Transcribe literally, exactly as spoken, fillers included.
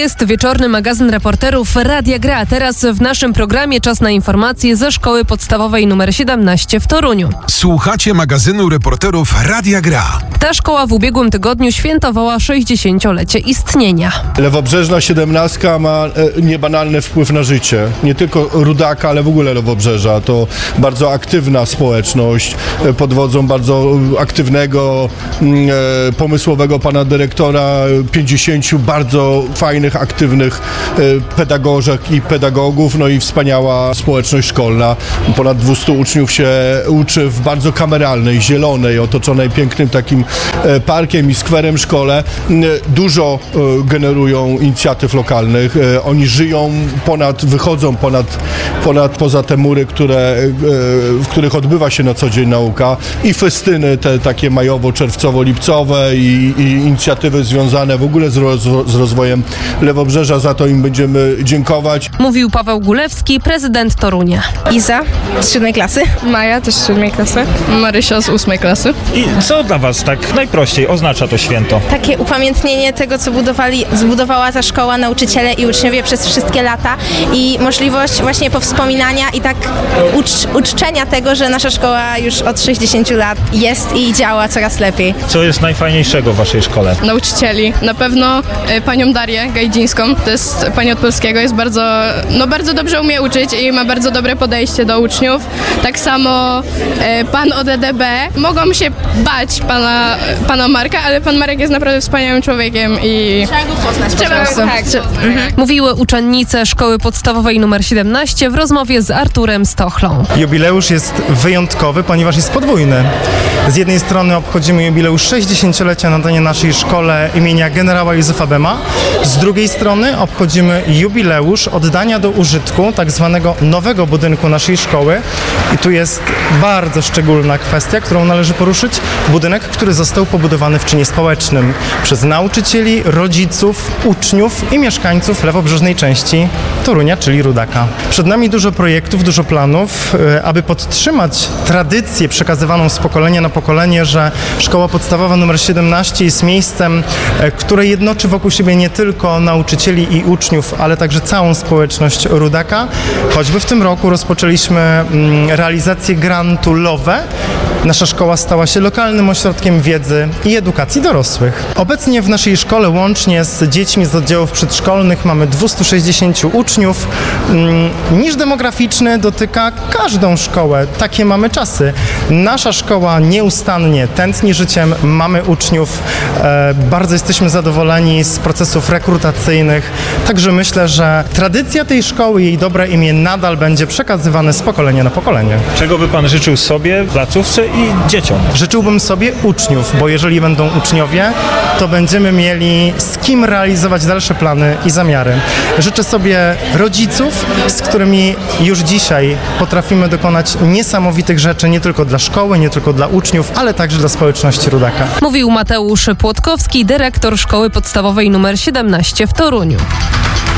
jest wieczorny magazyn reporterów Radia Gra. Teraz w naszym programie czas na informacje ze Szkoły Podstawowej nr siedemnaście w Toruniu. Słuchacie magazynu reporterów Radia Gra. Ta szkoła w ubiegłym tygodniu świętowała sześćdziesięciolecie istnienia. Lewobrzeżna siedemnastka ma e, niebanalny wpływ na życie. Nie tylko Rudaka, ale w ogóle Lewobrzeża. To bardzo aktywna społeczność e, pod wodzą bardzo aktywnego, e, pomysłowego pana dyrektora, pięćdziesięciu bardzo fajnych, aktywnych e, pedagożek i pedagogów, no i wspaniała społeczność szkolna. Ponad dwustu uczniów się uczy w bardzo kameralnej, zielonej, otoczonej pięknym takim e, parkiem i skwerem szkole. E, dużo e, generują inicjatyw lokalnych. E, oni żyją ponad, wychodzą ponad, ponad poza te mury, które, e, w których odbywa się na co dzień nauka. I festyny te takie majowo-czerwcowo-lipcowe i, i inicjatywy związane w ogóle z, roz, z rozwojem Lewobrzeża. Za to im będziemy dziękować. Mówił Paweł Gulewski, prezydent Torunia. Iza z siódmej klasy. Maja też z siódmej klasy. Marysia z ósmej klasy. I co dla was tak najprościej oznacza to święto? Takie upamiętnienie tego, co budowali, zbudowała ta szkoła, nauczyciele i uczniowie przez wszystkie lata i możliwość właśnie powspominania i tak ucz, uczczenia tego, że nasza szkoła już od sześćdziesięciu lat jest i działa coraz lepiej. Co jest najfajniejszego w waszej szkole? Nauczycieli. Na pewno y, panią Darię Gajdzińską, to jest pani od polskiego, jest bardzo, no bardzo dobrze umie uczyć i ma bardzo dobre podejście do uczniów. Tak samo y, pan od E D B. Mogą się bać pana, pana Marka, ale pan Marek jest naprawdę wspaniałym człowiekiem i Trzeba go poznać. trzeba go tak. Mhm. Mówiły uczennice Szkoły Podstawowej nr siedemnaście w rozmowie z Arturem Stochlą. Jubileusz jest wyjątkowy, ponieważ jest podwójny. Z jednej strony obchodzimy jubileusz sześćdziesięciolecia nadania naszej szkole imienia generała Józefa Bema. Z drugiej strony obchodzimy jubileusz oddania do użytku tak zwanego nowego budynku naszej szkoły. I tu jest bardzo szczególna kwestia, którą należy poruszyć. Budynek, który został pobudowany w czynie społecznym przez nauczycieli, rodziców, uczniów i mieszkańców lewobrzeżnej części Torunia, czyli Rudaka. Przed nami dużo projektów, dużo planów, aby podtrzymać tradycję przekazywaną z pokolenia na pokolenie, że Szkoła Podstawowa nr siedemnaście jest miejscem, które jednoczy wokół siebie nie tylko nauczycieli i uczniów, ale także całą społeczność Rudaka. Choćby w tym roku rozpoczęliśmy realizację grantu LOWE. Nasza szkoła stała się lokalnym ośrodkiem wiedzy i edukacji dorosłych. Obecnie w naszej szkole łącznie z dziećmi z oddziałów przedszkolnych mamy dwieście sześćdziesiąt uczniów. Niż demograficzny dotyka każdą szkołę. Takie mamy czasy. Nasza szkoła nieustannie tętni życiem. Mamy uczniów. Bardzo jesteśmy zadowoleni z procesów rekrutacyjnych. Także myślę, że tradycja tej szkoły, jej dobre imię nadal będzie przekazywane z pokolenia na pokolenie. Czego by pan życzył sobie, placówce i dzieciom? Życzyłbym sobie uczniów, bo jeżeli będą uczniowie, to będziemy mieli z kim realizować dalsze plany i zamiary. Życzę sobie rodziców, z którymi już dzisiaj potrafimy dokonać niesamowitych rzeczy, nie tylko dla szkoły, nie tylko dla uczniów, ale także dla społeczności Rudaka. Mówił Mateusz Płotkowski, dyrektor Szkoły Podstawowej nr siedemnaście w Toruniu.